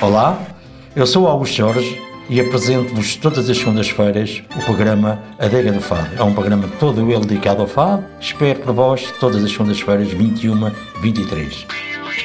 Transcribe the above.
Olá, eu sou Augusto Jorge e apresento-vos todas as segundas-feiras o programa Adega do Fado. É um programa todo ele dedicado ao fado. Espero por vós todas as segundas-feiras, 21, 23.